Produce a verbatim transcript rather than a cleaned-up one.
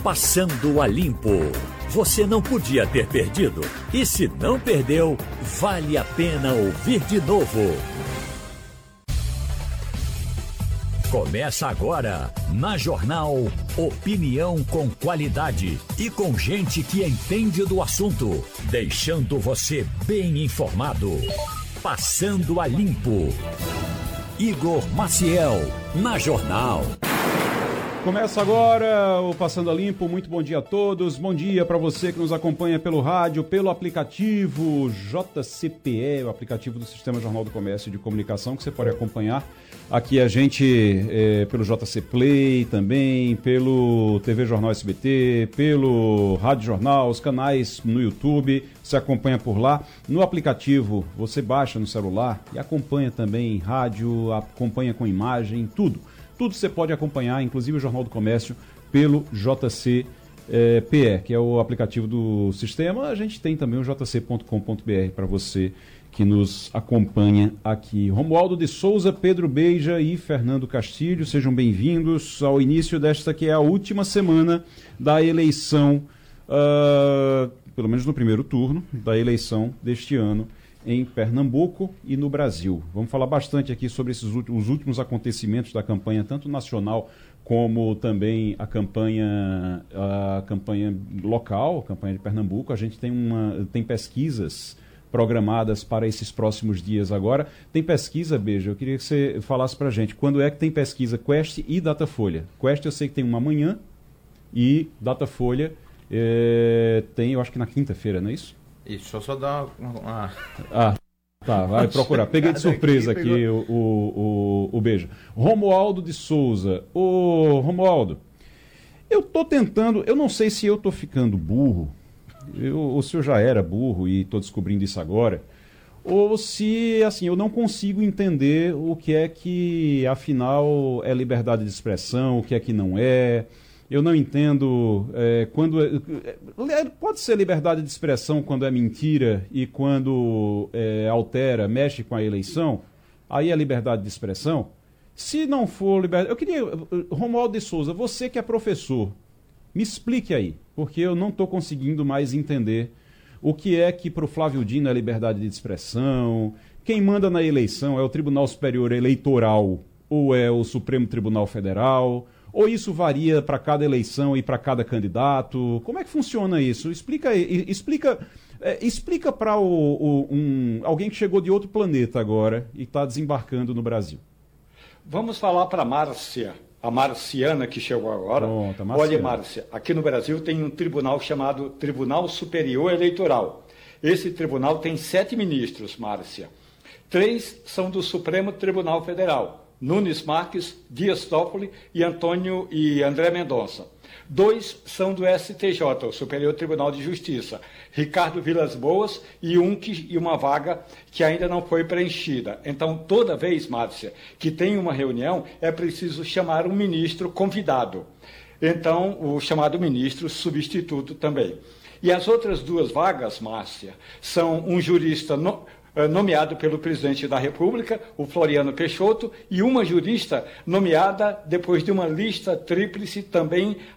Passando a Limpo. Você não podia ter perdido. E se não perdeu, vale a pena ouvir de novo. Começa agora, na Jornal, opinião com qualidade e com gente que entende do assunto, deixando você bem informado. Passando a Limpo. Igor Maciel, na Jornal. Começa agora o Passando a Limpo. Muito bom dia a todos. Bom dia para você que nos acompanha pelo rádio, pelo aplicativo J C P E, o aplicativo do Sistema Jornal do Comércio de Comunicação, que você pode acompanhar aqui a gente é, pelo J C Play também, pelo T V Jornal S B T, pelo Rádio Jornal, os canais no YouTube, você acompanha por lá. No aplicativo você baixa no celular e acompanha também rádio, acompanha com imagem, tudo. Tudo você pode acompanhar, inclusive o Jornal do Comércio, pelo J C P E, que é o aplicativo do sistema. A gente tem também o j c ponto com ponto b r para você que nos acompanha aqui. Romualdo de Souza, Pedro Beija e Fernando Castilho, sejam bem-vindos ao início desta que é a última semana da eleição, uh, pelo menos no primeiro turno, da eleição deste ano em Pernambuco e no Brasil. Vamos falar bastante aqui sobre esses últimos, os últimos acontecimentos da campanha, tanto nacional como também a campanha, a campanha local, a campanha de Pernambuco. A gente tem, uma, tem pesquisas programadas para esses próximos dias agora. Tem pesquisa, Beija, eu queria que você falasse para a gente, quando é que tem pesquisa Quest e Datafolha? Quest eu sei que tem uma amanhã e Datafolha é, tem, eu acho que na quinta-feira, não é isso? Isso, só só dar uma... Ah, tá, vai procurar. Peguei de surpresa aqui, aqui o, o, o, o beijo. Romualdo de Souza. Ô, Romualdo, eu tô tentando, eu não sei se eu tô ficando burro, eu, ou se eu já era burro e tô descobrindo isso agora, ou se, assim, eu não consigo entender o que é que, afinal, é liberdade de expressão, o que é que não é. Eu não entendo é, quando... É, pode ser liberdade de expressão quando é mentira e quando é, altera, mexe com a eleição, aí é liberdade de expressão. Se não for liberdade... Eu queria... Romualdo de Souza, você que é professor, me explique aí, porque eu não estou conseguindo mais entender o que é que para o Flávio Dino é liberdade de expressão, quem manda na eleição é o Tribunal Superior Eleitoral ou é o Supremo Tribunal Federal... Ou isso varia para cada eleição e para cada candidato? Como é que funciona isso? Explica, explica, é, explica para o, o, um, alguém que chegou de outro planeta agora e está desembarcando no Brasil. Vamos falar para a Márcia, a marciana que chegou agora. Pronto, Olha, Márcia, aqui no Brasil tem um tribunal chamado Tribunal Superior Eleitoral. Esse tribunal tem sete ministros, Márcia. Três são do Supremo Tribunal Federal. Nunes Marques, Dias Toffoli e Antônio e André Mendonça. Dois são do S T J, o Superior Tribunal de Justiça, Ricardo Vilas Boas e, um que, e uma vaga que ainda não foi preenchida. Então, toda vez, Márcia, que tem uma reunião, é preciso chamar um ministro convidado. Então, o chamado ministro substituto também. E as outras duas vagas, Márcia, são um jurista... No, nomeado pelo presidente da República, o Floriano Peixoto, e uma jurista nomeada depois de uma lista tríplice também